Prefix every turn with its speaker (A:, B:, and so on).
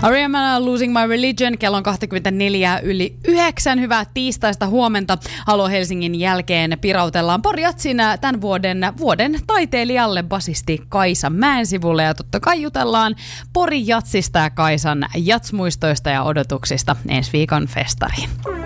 A: R.E.M. Losing My Religion, kello on 24:09. Hyvää tiistaista huomenta. Halo Helsingin jälkeen pirautellaan Pori Jatsin tämän vuoden taiteilijalle basisti Kaisa Mäensivulle. Ja totta kai jutellaan Pori Jatsista ja Kaisan jatsmuistoista ja odotuksista ensi viikon festariin.